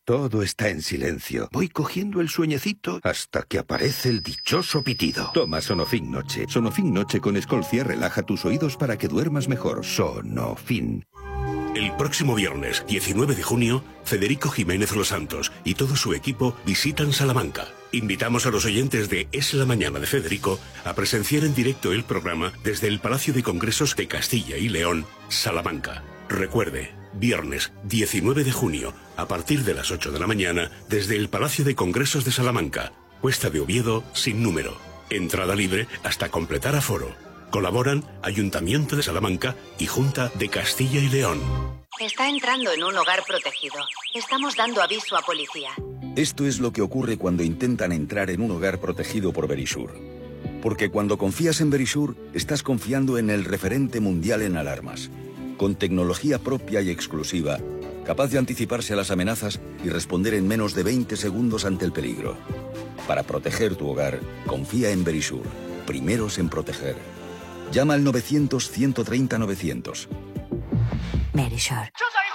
Todo está en silencio. Voy cogiendo el sueñecito hasta que aparece el dichoso pitido. Toma Sonofin Noche. Sonofin Noche con Escolcia relaja tus oídos para que duermas mejor. Sonofin. El próximo viernes, 19 de junio, Federico Jiménez Los Santos y todo su equipo visitan Salamanca. Invitamos a los oyentes de Es la Mañana de Federico a presenciar en directo el programa desde el Palacio de Congresos de Castilla y León, Salamanca. Recuerde, viernes 19 de junio, a partir de las 8 de la mañana, desde el Palacio de Congresos de Salamanca, Cuesta de Oviedo, sin número. Entrada libre hasta completar aforo. Colaboran Ayuntamiento de Salamanca y Junta de Castilla y León. Está entrando en un hogar protegido. Estamos dando aviso a policía. Esto es lo que ocurre cuando intentan entrar en un hogar protegido por Verisur. Porque cuando confías en Verisur, estás confiando en el referente mundial en alarmas. Con tecnología propia y exclusiva, capaz de anticiparse a las amenazas y responder en menos de 20 segundos ante el peligro. Para proteger tu hogar, confía en Verisur. Primeros en proteger. Llama al 900-130-900. Verisur.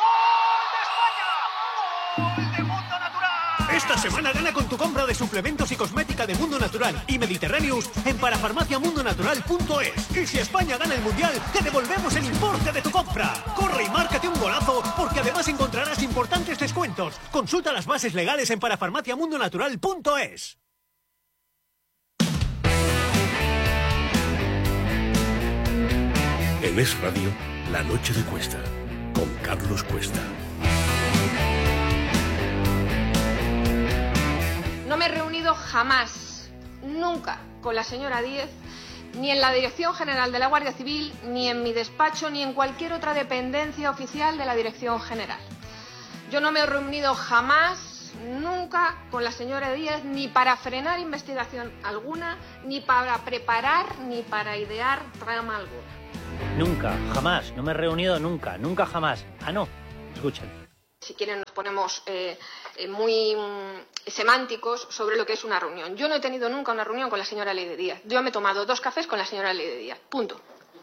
Esta semana gana con tu compra de suplementos y cosmética de Mundo Natural y Mediterráneos en parafarmaciamundonatural.es. Y si España gana el Mundial, te devolvemos el importe de tu compra. Corre y márcate un golazo, porque además encontrarás importantes descuentos. Consulta las bases legales en parafarmaciamundonatural.es. En Es Radio, La Noche de Cuesta, con Carlos Cuesta. No me he reunido jamás, nunca, con la señora Díez, ni en la Dirección General de la Guardia Civil, ni en mi despacho, ni en cualquier otra dependencia oficial de la Dirección General. Yo no me he reunido jamás, nunca, con la señora Díez, ni para frenar investigación alguna, ni para preparar, ni para idear trama alguna. Nunca, jamás, no me he reunido nunca, nunca jamás. Ah, no, escuchen. Si quieren nos ponemos muy semánticos sobre lo que es una reunión. Yo no he tenido nunca una reunión con la señora Leire Díaz. Yo me he tomado 2 cafés con la señora Leire Díaz. Punto.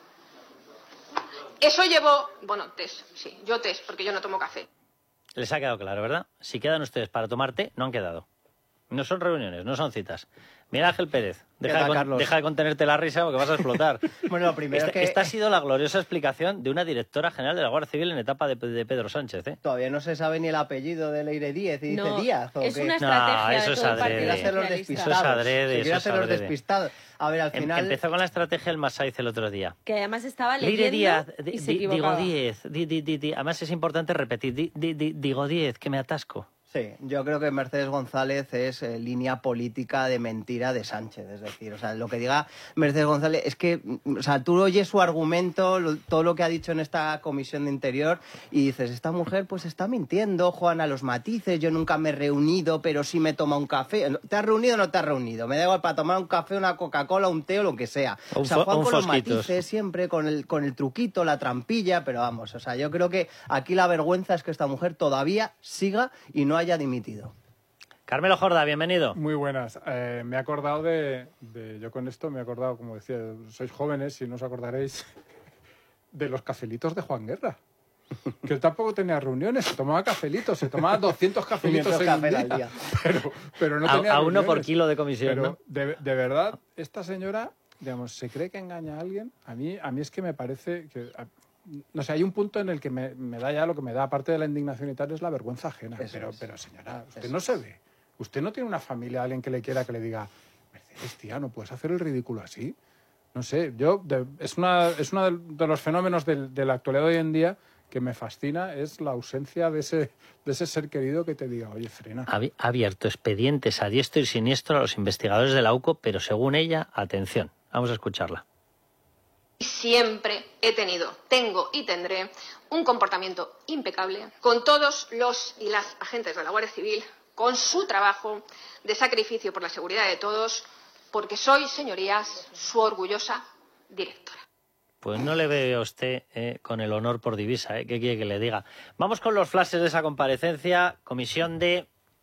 Eso llevó... Bueno, test, sí. Yo test, porque yo no tomo café. Les ha quedado claro, ¿verdad? Si quedan ustedes para tomar té, no han quedado. No son reuniones, no son citas. Mira, Ángel Pérez, deja de contenerte la risa porque vas a explotar. Bueno, lo primero Esta ha sido la gloriosa explicación de una directora general de la Guardia Civil en etapa de Pedro Sánchez, ¿eh? Todavía no se sabe ni el apellido de Leire Díez y dice Díaz. ¿O es qué? una estrategia No, eso de es todo el adrede. Partido Quiere hacer los Socialista. despistados. Eso es adrede, Quiere hacer los despistados. A ver, al final... Empezó con la estrategia el Masaiz el otro día. Que además estaba Leire leyendo Díaz, y se digo equivocaba. 10, además es importante repetir, digo 10, que me atasco. Sí, yo creo que Mercedes González es línea política de mentira de Sánchez. Es decir, o sea, lo que diga Mercedes González es que, o sea, tú oyes su argumento, todo lo que ha dicho en esta comisión de Interior y dices, esta mujer pues está mintiendo, Juana, los matices, yo nunca me he reunido, pero sí me he tomado un café. ¿Te has reunido o no te has reunido? Me da igual para tomar un café, una Coca-Cola, un té o lo que sea. O sea, Juan con los matices siempre, con el truquito, la trampilla, pero vamos, o sea, yo creo que aquí la vergüenza es que esta mujer todavía siga y no haya dimitido. Carmelo Jorda, bienvenido. Muy buenas. Me he acordado yo con esto me he acordado, como decía, sois jóvenes y no os acordaréis de los cafelitos de Juan Guerra. Que él tampoco tenía reuniones, se tomaba cafelitos, se tomaba 200 cafelitos en un día. Pero no tenía a uno reuniones. por kilo de comisión, Pero ¿no? de verdad, esta señora, digamos, se cree que engaña a alguien. A mí es que me parece que... No sé, hay un punto en el que me da ya lo que me da, aparte de la indignación y tal, es la vergüenza ajena. Pero señora, usted no se ve. Usted no tiene una familia, alguien que le quiera que le diga, Mercedes, tía, no puedes hacer el ridículo así. No sé, es uno de los fenómenos de la actualidad de hoy en día que me fascina, es la ausencia de ese ser querido que te diga, oye, frena. Ha abierto expedientes a diestro y siniestro a los investigadores de la UCO, pero según ella, atención, vamos a escucharla. Siempre he tenido, tengo y tendré un comportamiento impecable con todos los y las agentes de la Guardia Civil, con su trabajo de sacrificio por la seguridad de todos, porque soy, señorías, su orgullosa directora. Pues no le veo a usted con el honor por divisa, ¿eh? ¿Qué quiere que le diga? Vamos con los flashes de esa comparecencia. Comisión de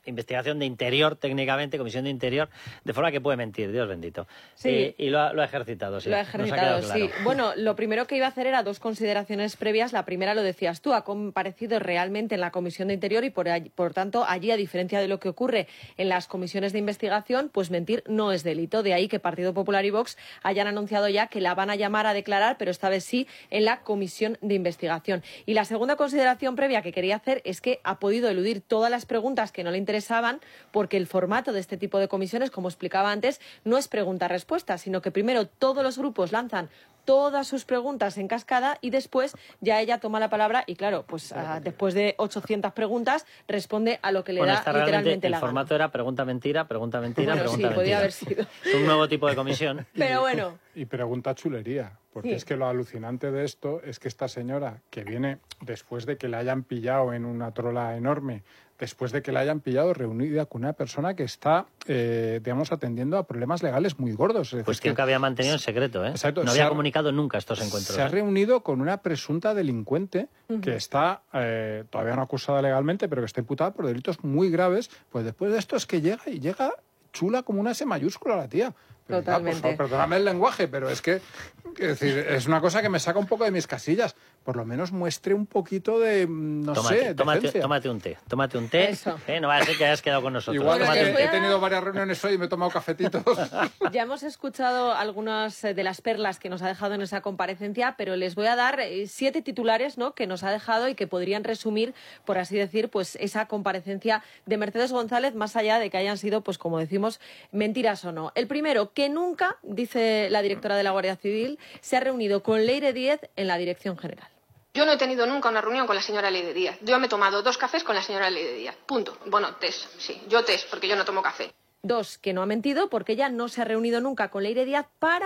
investigación de Interior, técnicamente, Comisión de Interior, de forma que puede mentir, Dios bendito. Sí. Y lo ha ejercitado, sí. Lo ha ejercitado, claro. Sí. Bueno, lo primero que iba a hacer era 2 consideraciones previas. La primera, lo decías tú, ha comparecido realmente en la Comisión de Interior y, por tanto, allí, a diferencia de lo que ocurre en las comisiones de investigación, pues mentir no es delito. De ahí que Partido Popular y Vox hayan anunciado ya que la van a llamar a declarar, pero esta vez sí, en la Comisión de Investigación. Y la segunda consideración previa que quería hacer es que ha podido eludir todas las preguntas que no le interesaban, porque el formato de este tipo de comisiones, como explicaba antes, no es pregunta-respuesta, sino que primero todos los grupos lanzan todas sus preguntas en cascada y después ya ella toma la palabra y, claro, pues después de 800 preguntas responde a lo que le da literalmente la gana. El formato era pregunta-mentira, pregunta-mentira, bueno, pregunta-mentira. Sí, podía haber sido. Es un nuevo tipo de comisión. Pero bueno. Y pregunta chulería, porque Sí. es que lo alucinante de esto es que esta señora, que viene después de que la hayan pillado en una trola enorme, después de que la hayan pillado reunida con una persona que está, digamos, atendiendo a problemas legales muy gordos. Es decir, Cuestión que había mantenido en secreto, ¿eh? Exacto, no había comunicado nunca estos encuentros. Se ha reunido con una presunta delincuente que está todavía no acusada legalmente, pero que está imputada por delitos muy graves. Pues después de esto es que llega chula como una S mayúscula la tía. Pero, Totalmente. por favor, perdóname el lenguaje, pero es decir, es una cosa que me saca un poco de mis casillas. Por lo menos muestre un poquito de, decencia. Tómate un té. Eso. No va a ser que hayas quedado con nosotros. Igual Tómate un té. he tenido varias reuniones hoy y me he tomado cafetitos. Ya hemos escuchado algunas de las perlas que nos ha dejado en esa comparecencia, pero les voy a dar 7 titulares, ¿no?, que nos ha dejado y que podrían resumir, por así decir, pues esa comparecencia de Mercedes González, más allá de que hayan sido, pues como decimos, mentiras o no. El primero, que nunca, dice la directora de la Guardia Civil, se ha reunido con Leire Díez en la Dirección General. Yo no he tenido nunca una reunión con la señora Leire Díaz. Yo me he tomado 2 cafés con la señora Leire Díaz. Punto. Bueno, test, sí. Yo test, porque yo no tomo café. 2, que no ha mentido porque ella no se ha reunido nunca con Leire Díaz para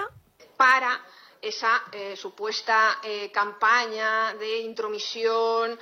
esa supuesta campaña de intromisión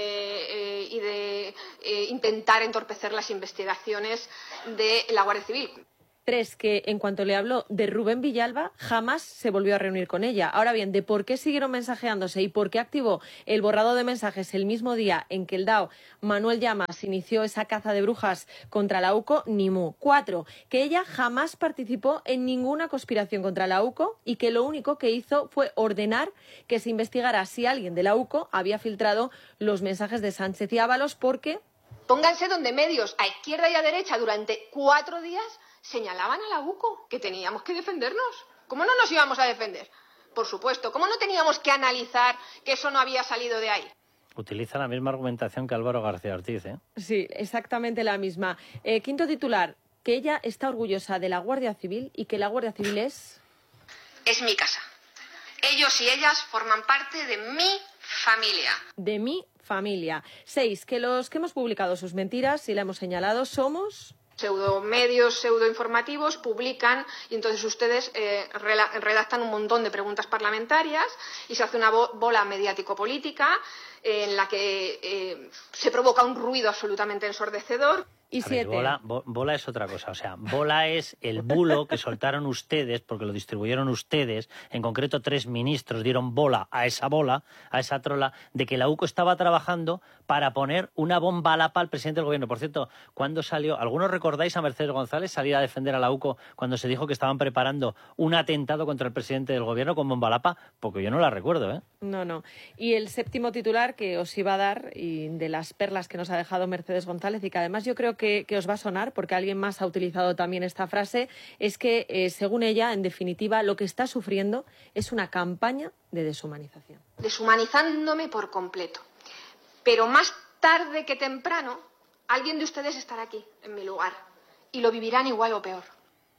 y de intentar entorpecer las investigaciones de la Guardia Civil. 3, que en cuanto le habló de Rubén Villalba, jamás se volvió a reunir con ella. Ahora bien, de por qué siguieron mensajeándose y por qué activó el borrado de mensajes el mismo día en que el DAO Manuel Llamas inició esa caza de brujas contra la UCO, ni mu. 4, que ella jamás participó en ninguna conspiración contra la UCO y que lo único que hizo fue ordenar que se investigara si alguien de la UCO había filtrado los mensajes de Sánchez y Ábalos, porque... Pónganse donde medios, a izquierda y a derecha, durante 4 días señalaban a la UCO que teníamos que defendernos. ¿Cómo no nos íbamos a defender? Por supuesto. ¿Cómo no teníamos que analizar que eso no había salido de ahí? Utiliza la misma argumentación que Álvaro García Ortiz, ¿eh? Sí, exactamente la misma. 5º titular, que ella está orgullosa de la Guardia Civil y que la Guardia Civil es mi casa. Ellos y ellas forman parte de mi familia. De mi familia. 6, que los que hemos publicado sus mentiras y la hemos señalado somos... Pseudomedios, pseudoinformativos publican y entonces ustedes redactan un montón de preguntas parlamentarias y se hace una bola mediático-política en la que se provoca un ruido absolutamente ensordecedor. Y 7. Bola es otra cosa. O sea, bola es el bulo que soltaron ustedes, porque lo distribuyeron ustedes. En concreto, 3 ministros dieron bola, a esa trola, de que la UCO estaba trabajando para poner una bomba a lapa al presidente del gobierno. Por cierto, ¿cuándo salió? ¿Algunos recordáis a Mercedes González salir a defender a la UCO cuando se dijo que estaban preparando un atentado contra el presidente del gobierno con bomba a lapa? Porque yo no la recuerdo, ¿eh? No. Y el 7º titular que os iba a dar, y de las perlas que nos ha dejado Mercedes González, y que además yo creo que os va a sonar, porque alguien más ha utilizado también esta frase, es que, según ella, en definitiva, lo que está sufriendo es una campaña de deshumanización. Deshumanizándome por completo. Pero más tarde que temprano, alguien de ustedes estará aquí, en mi lugar, y lo vivirán igual o peor.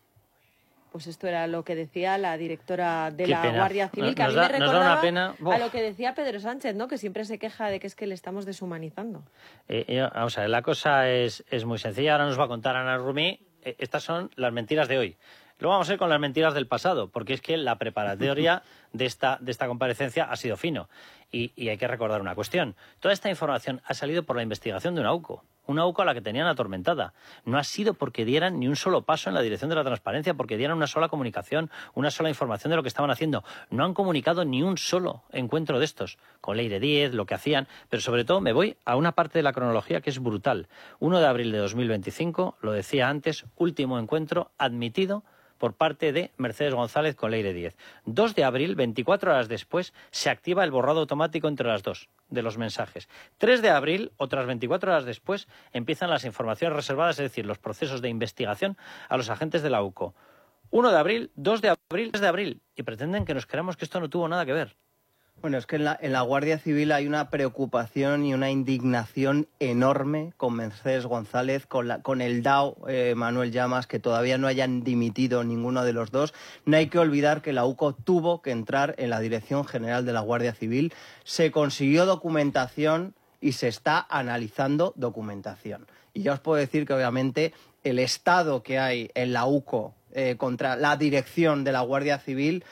Pues esto era lo que decía la directora de la pena. Guardia Civil, que a mí me recordaba a lo que decía Pedro Sánchez, ¿no?, que siempre se queja de que es que le estamos deshumanizando. Vamos a ver, la cosa es muy sencilla. Ahora nos va a contar Ana Rumí. Estas son las mentiras de hoy. Luego vamos a ir con las mentiras del pasado, porque es que la preparatoria de esta comparecencia ha sido fino. Y hay que recordar una cuestión. Toda esta información ha salido por la investigación de una UCO. una UCO a la que tenían atormentada. No ha sido porque dieran ni un solo paso en la dirección de la transparencia, porque dieran una sola comunicación, una sola información de lo que estaban haciendo. No han comunicado ni un solo encuentro de estos, con Leire Díez, lo que hacían, pero sobre todo me voy a una parte de la cronología que es brutal. 1 de abril de 2025, lo decía antes, último encuentro admitido por parte de Mercedes González con Leire Díez. 2 de abril, 24 horas después, se activa el borrado automático entre las dos de los mensajes. 3 de abril, otras 24 horas después, empiezan las informaciones reservadas, es decir, los procesos de investigación a los agentes de la UCO. 1 de abril, 2 de abril, 3 de abril, y pretenden que nos creamos que esto no tuvo nada que ver. Bueno, es que en la Guardia Civil hay una preocupación y una indignación enorme con Mercedes González, con el DAO Manuel Llamas, que todavía no hayan dimitido ninguno de los dos. No hay que olvidar que la UCO tuvo que entrar en la Dirección General de la Guardia Civil. Se consiguió documentación y se está analizando documentación. Y ya os puedo decir que obviamente el estado que hay en la UCO contra la dirección de la Guardia Civil,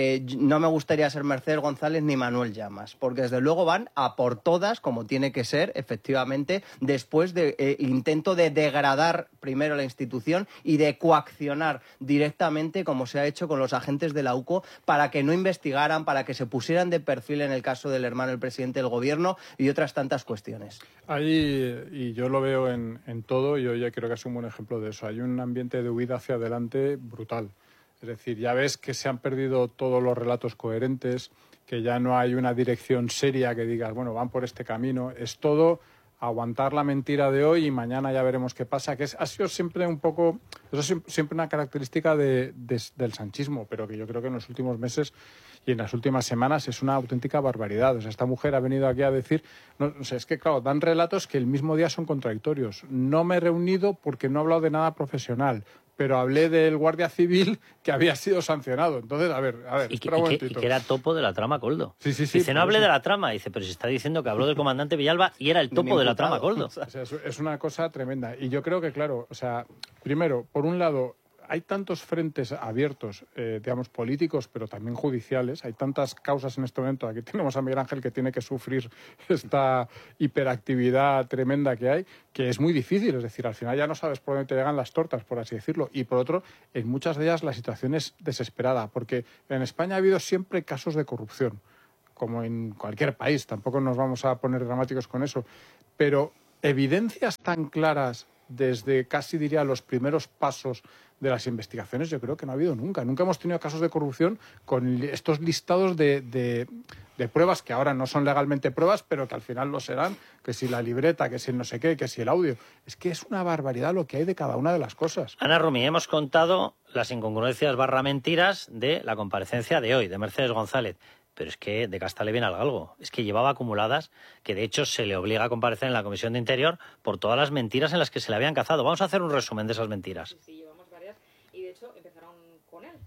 no me gustaría ser Mercedes González ni Manuel Llamas, porque desde luego van a por todas, como tiene que ser, efectivamente, después del intento de degradar primero la institución y de coaccionar directamente, como se ha hecho con los agentes de la UCO, para que no investigaran, para que se pusieran de perfil en el caso del hermano del presidente del gobierno y otras tantas cuestiones. Ahí, y yo lo veo en todo, y hoy creo que es un buen ejemplo de eso. Hay un ambiente de huida hacia adelante brutal. Es decir, ya ves que se han perdido todos los relatos coherentes, que ya no hay una dirección seria que digas, bueno, van por este camino. Es todo aguantar la mentira de hoy y mañana ya veremos qué pasa, que ha sido siempre un poco, eso es siempre una característica del sanchismo, pero que yo creo que en los últimos meses y en las últimas semanas es una auténtica barbaridad. O sea, esta mujer ha venido aquí a decir, no, o sea, es que claro, dan relatos que el mismo día son contradictorios. No me he reunido porque no he hablado de nada profesional, pero hablé del guardia civil que había sido sancionado. Entonces, a ver, y que era topo de la trama Koldo. Sí. Dice, no hablé de la trama. Dice, pero si está diciendo que habló del comandante Villalba y era el topo de la trama Koldo. O sea, es una cosa tremenda. Y yo creo que, claro, o sea, primero, por un lado, hay tantos frentes abiertos, digamos, políticos, pero también judiciales. Hay tantas causas en este momento. Aquí tenemos a Miguel Ángel que tiene que sufrir esta hiperactividad tremenda que hay, que es muy difícil. Es decir, al final ya no sabes por dónde te llegan las tortas, por así decirlo. Y por otro, en muchas de ellas la situación es desesperada, porque en España ha habido siempre casos de corrupción, como en cualquier país. Tampoco nos vamos a poner dramáticos con eso. Pero evidencias tan claras desde casi diría los primeros pasos de las investigaciones, yo creo que no ha habido nunca. Nunca hemos tenido casos de corrupción con estos listados de pruebas que ahora no son legalmente pruebas, pero que al final lo serán, que si la libreta, que si no sé qué, que si el audio. Es que es una barbaridad lo que hay de cada una de las cosas. Ana Rumi, hemos contado las incongruencias / mentiras de la comparecencia de hoy, de Mercedes González. Pero es que de casta le viene al galgo. Es que llevaba acumuladas, que de hecho se le obliga a comparecer en la Comisión de Interior por todas las mentiras en las que se le habían cazado. Vamos a hacer un resumen de esas mentiras. Sí, llevamos varias y de hecho empezaron con él.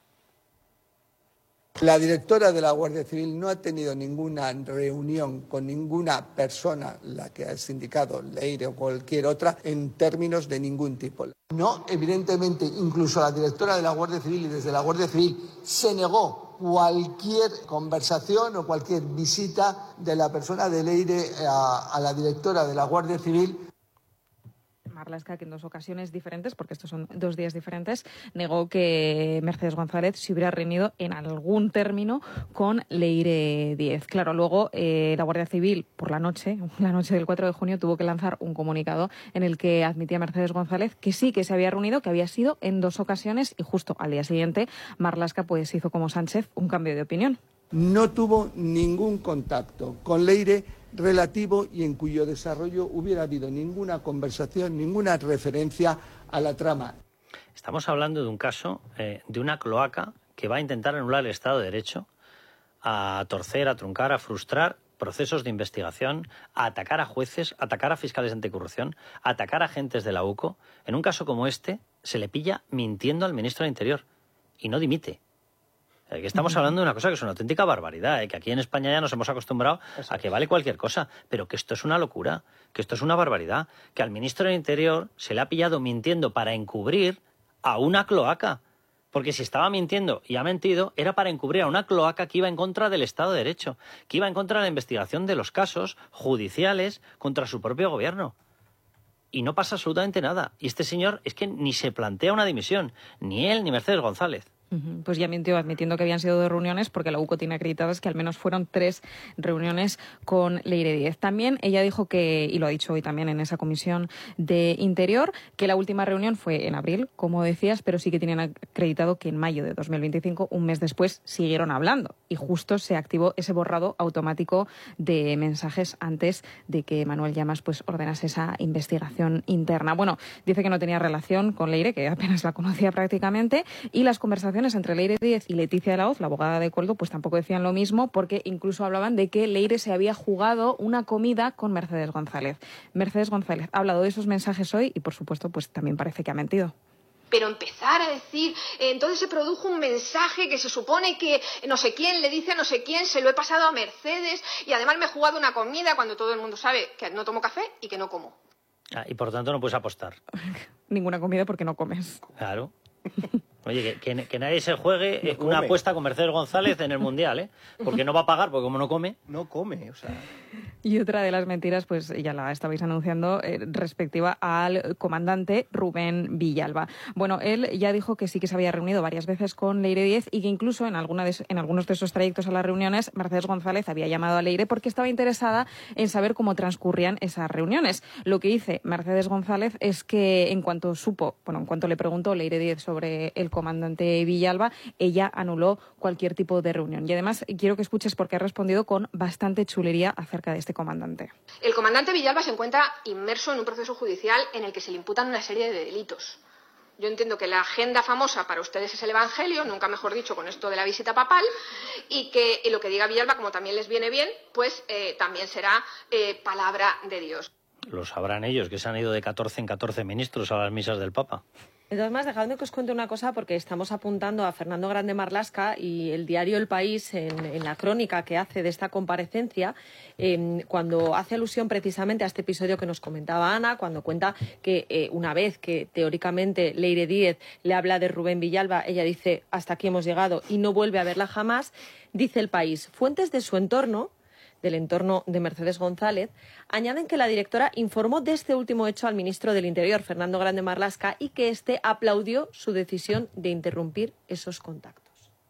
La directora de la Guardia Civil no ha tenido ninguna reunión con ninguna persona, la que has indicado, Leire o cualquier otra, en términos de ningún tipo. No, evidentemente, incluso la directora de la Guardia Civil y desde la Guardia Civil se negó cualquier conversación o cualquier visita de la persona de Leire a la directora de la Guardia Civil. Marlaska, que en 2 ocasiones diferentes, porque estos son 2 días diferentes, negó que Mercedes González se hubiera reunido en algún término con Leire Díez. Claro, luego la Guardia Civil, por la noche del 4 de junio, tuvo que lanzar un comunicado en el que admitía Mercedes González que sí que se había reunido, que había sido en 2 ocasiones, y justo al día siguiente Marlaska pues hizo como Sánchez un cambio de opinión. No tuvo ningún contacto con Leire relativo y en cuyo desarrollo hubiera habido ninguna conversación, ninguna referencia a la trama. Estamos hablando de un caso de una cloaca que va a intentar anular el Estado de Derecho, a torcer, a truncar, a frustrar procesos de investigación, a atacar a jueces, a atacar a fiscales anticorrupción, a atacar a agentes de la UCO. En un caso como este, se le pilla mintiendo al ministro del Interior y no dimite. Que estamos hablando de una cosa que es una auténtica barbaridad, que aquí en España ya nos hemos acostumbrado a que vale cualquier cosa, pero que esto es una locura, que esto es una barbaridad, que al ministro del Interior se le ha pillado mintiendo para encubrir a una cloaca, porque si estaba mintiendo y ha mentido era para encubrir a una cloaca que iba en contra del Estado de Derecho, que iba en contra de la investigación de los casos judiciales contra su propio gobierno. y no pasa absolutamente nada. Y este señor es que ni se plantea una dimisión, ni él ni Mercedes González. Pues ya mintió admitiendo que habían sido 2 reuniones, porque la UCO tiene acreditadas que al menos fueron 3 reuniones con Leire Díez. También ella dijo que, y lo ha dicho hoy también en esa comisión de Interior, que la última reunión fue en abril, como decías, pero sí que tienen acreditado que en mayo de 2025, un mes después, siguieron hablando. Y justo se activó ese borrado automático de mensajes antes de que Manuel Llamas pues ordenase esa investigación interna. Bueno, dice que no tenía relación con Leire, que apenas la conocía prácticamente, y las conversaciones entre Leire Díez y Leticia de la Hoz, la abogada de Koldo, pues tampoco decían lo mismo, porque incluso hablaban de que Leire se había jugado una comida con Mercedes González. Mercedes González ha hablado de esos mensajes hoy y, por supuesto, pues también parece que ha mentido. Pero empezar a decir, entonces se produjo un mensaje que se supone que no sé quién le dice a no sé quién, se lo he pasado a Mercedes y además me he jugado una comida cuando todo el mundo sabe que no tomo café y que no como. Y por tanto no puedes apostar. Ninguna comida porque no comes. Claro. Oye, que nadie se juegue una apuesta con Mercedes González en el Mundial, ¿eh? Porque no va a pagar, porque como no come... No come, o sea... Y otra de las mentiras, pues ya la estabais anunciando, respectiva al comandante Rubén Villalba. Bueno, él ya dijo que sí que se había reunido varias veces con Leire Díez y que incluso en algunos de esos trayectos a las reuniones, Mercedes González había llamado a Leire porque estaba interesada en saber cómo transcurrían esas reuniones. Lo que dice Mercedes González es que en cuanto le preguntó Leire Díez sobre el comandante Villalba, ella anuló cualquier tipo de reunión. Y además quiero que escuches porque ha respondido con bastante chulería acerca de este comandante. El comandante Villalba se encuentra inmerso en un proceso judicial en el que se le imputan una serie de delitos. Yo entiendo que la agenda famosa para ustedes es el Evangelio, nunca mejor dicho con esto de la visita papal, y que lo que diga Villalba, como también les viene bien, pues también será palabra de Dios. Lo sabrán ellos, que se han ido de 14 en 14 ministros a las misas del Papa. De todas maneras, dejadme que os cuente una cosa, porque estamos apuntando a Fernando Grande Marlaska y el diario El País, en la crónica que hace de esta comparecencia, cuando hace alusión precisamente a este episodio que nos comentaba Ana, cuando cuenta que una vez que teóricamente Leire Díez le habla de Rubén Villalba, ella dice hasta aquí hemos llegado y no vuelve a verla jamás, dice El País, fuentes de su entorno, del entorno de Mercedes González, añaden que la directora informó de este último hecho al ministro del Interior, Fernando Grande Marlaska, y que éste aplaudió su decisión de interrumpir esos contactos.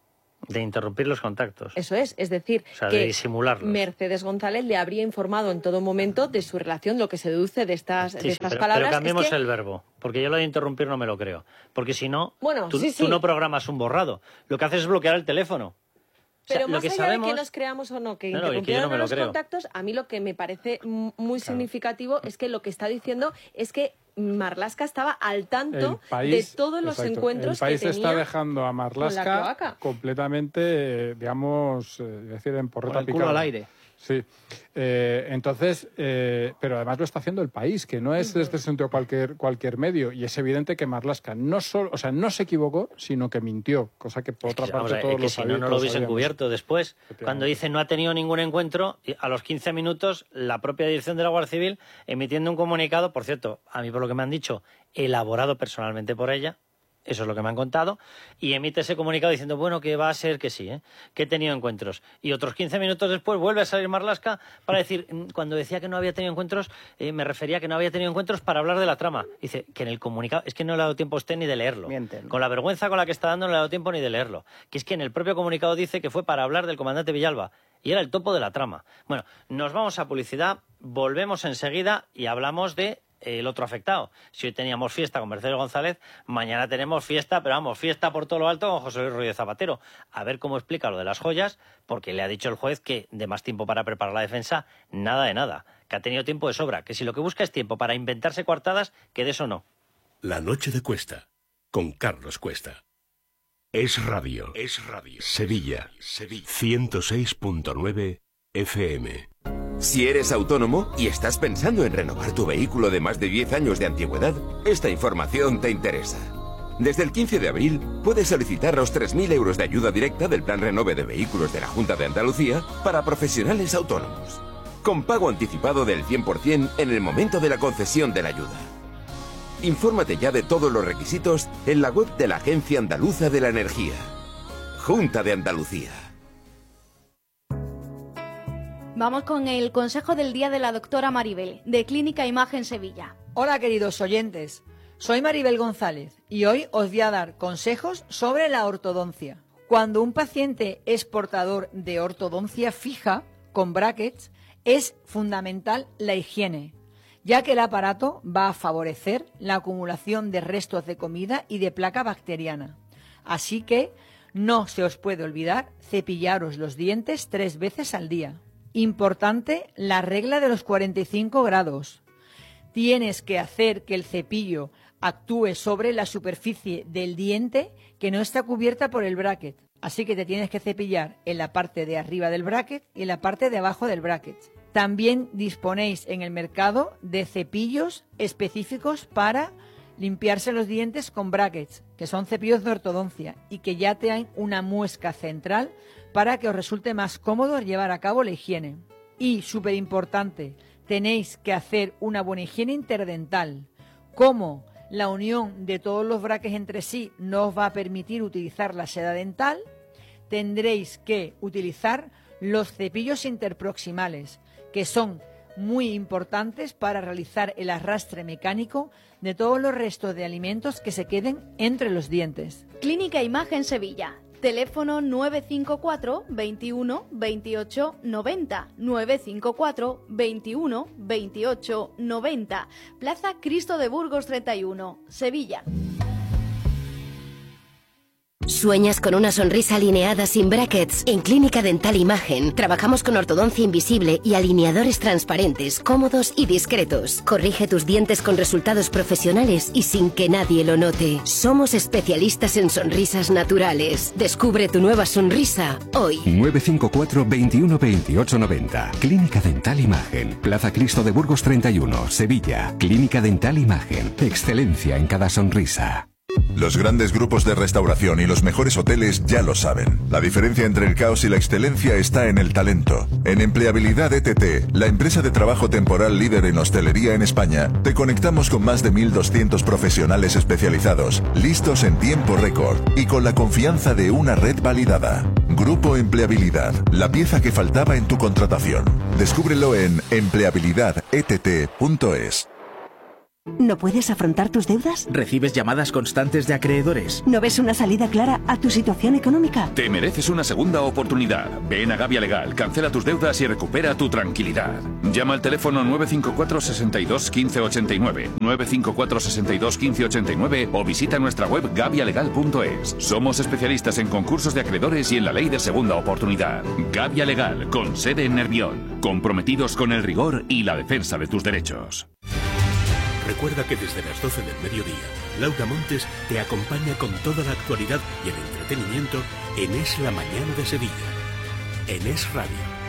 De interrumpir los contactos. Eso es decir, o sea, que de disimularlos. Mercedes González le habría informado en todo momento de su relación, lo que se deduce de estas palabras. Pero cambiemos el verbo, porque yo lo de interrumpir no me lo creo. Porque si no, tú no programas un borrado. Lo que haces es bloquear el teléfono. Pero o sea, más allá de que nos creamos o no, que interrumpieron los contactos, a mí lo que me parece muy significativo es que lo que está diciendo es que Marlaska estaba al tanto de todos los encuentros que tenía. El País está dejando a Marlaska completamente, digamos, decir, en porreta picada. Con el culo al aire. Sí. Entonces, pero además lo está haciendo El País, que no es desde sentido cualquier medio, y es evidente que Marlaska no se equivocó, sino que mintió, cosa que por otra parte todos lo sabíamos. Si no lo hubiesen cubierto después, cuando dice no ha tenido ningún encuentro, a los 15 minutos la propia dirección de la Guardia Civil emitiendo un comunicado, por cierto, a mí por lo que me han dicho, elaborado personalmente por ella, eso es lo que me han contado, y emite ese comunicado diciendo, bueno, que va a ser que sí, que he tenido encuentros. Y otros 15 minutos después vuelve a salir Marlaska para decir, cuando decía que no había tenido encuentros, me refería a que no había tenido encuentros para hablar de la trama. Dice que en el comunicado, es que no le ha dado tiempo a usted ni de leerlo. Mienten. Con la vergüenza con la que está dando no le ha dado tiempo ni de leerlo. Que es que en el propio comunicado dice que fue para hablar del comandante Villalba. Y era el topo de la trama. Bueno, nos vamos a publicidad, volvemos enseguida y hablamos de el otro afectado. Si hoy teníamos fiesta con Mercedes González, mañana tenemos fiesta, pero vamos, fiesta por todo lo alto con José Luis Rodríguez Zapatero. A ver cómo explica lo de las joyas, porque le ha dicho el juez que de más tiempo para preparar la defensa, nada de nada. Que ha tenido tiempo de sobra. Que si lo que busca es tiempo para inventarse coartadas, que de eso no. La noche de Cuesta, con Carlos Cuesta. Es Radio. Sevilla. 106.9 FM. Si eres autónomo y estás pensando en renovar tu vehículo de más de 10 años de antigüedad, esta información te interesa. Desde el 15 de abril puedes solicitar los 3.000 euros de ayuda directa del Plan Renove de Vehículos de la Junta de Andalucía para profesionales autónomos, con pago anticipado del 100% en el momento de la concesión de la ayuda. Infórmate ya de todos los requisitos en la web de la Agencia Andaluza de la Energía. Junta de Andalucía. Vamos con el consejo del día de la doctora Maribel, de Clínica Imagen Sevilla. Hola queridos oyentes, soy Maribel González y hoy os voy a dar consejos sobre la ortodoncia. Cuando un paciente es portador de ortodoncia fija, con brackets, es fundamental la higiene, ya que el aparato va a favorecer la acumulación de restos de comida y de placa bacteriana. Así que no se os puede olvidar cepillaros los dientes 3 veces al día. Importante la regla de los 45 grados. Tienes que hacer que el cepillo actúe sobre la superficie del diente que no está cubierta por el bracket. Así que te tienes que cepillar en la parte de arriba del bracket y en la parte de abajo del bracket. También disponéis en el mercado de cepillos específicos para limpiarse los dientes con brackets, que son cepillos de ortodoncia y que ya te dan una muesca central para que os resulte más cómodo llevar a cabo la higiene. Y, súper importante, tenéis que hacer una buena higiene interdental. Como la unión de todos los brackets entre sí no os va a permitir utilizar la seda dental, tendréis que utilizar los cepillos interproximales, que son muy importantes para realizar el arrastre mecánico de todos los restos de alimentos que se queden entre los dientes. Clínica Imagen Sevilla. Teléfono 954 21 28 90. 954 21 28 90. Plaza Cristo de Burgos 31, Sevilla. ¿Sueñas con una sonrisa alineada sin brackets? En Clínica Dental Imagen trabajamos con ortodoncia invisible y alineadores transparentes, cómodos y discretos. Corrige tus dientes con resultados profesionales y sin que nadie lo note. Somos especialistas en sonrisas naturales. Descubre tu nueva sonrisa hoy. 954 21 28 90. Clínica Dental Imagen. Plaza Cristo de Burgos 31, Sevilla. Clínica Dental Imagen. Excelencia en cada sonrisa. Los grandes grupos de restauración y los mejores hoteles ya lo saben. La diferencia entre el caos y la excelencia está en el talento. En Empleabilidad ETT, la empresa de trabajo temporal líder en hostelería en España, te conectamos con más de 1.200 profesionales especializados, listos en tiempo récord y con la confianza de una red validada. Grupo Empleabilidad, la pieza que faltaba en tu contratación. Descúbrelo en empleabilidadett.es. ¿No puedes afrontar tus deudas? ¿Recibes llamadas constantes de acreedores? ¿No ves una salida clara a tu situación económica? Te mereces una segunda oportunidad. Ven a Gavia Legal, cancela tus deudas y recupera tu tranquilidad. Llama al teléfono 954 62 15 89, 954 62 15 89 o visita nuestra web gavialegal.es. Somos especialistas en concursos de acreedores y en la ley de segunda oportunidad. Gavia Legal, con sede en Nervión, comprometidos con el rigor y la defensa de tus derechos. Recuerda que desde las 12 del mediodía, Laura Montes te acompaña con toda la actualidad y el entretenimiento en Es la Mañana de Sevilla, en Es Radio.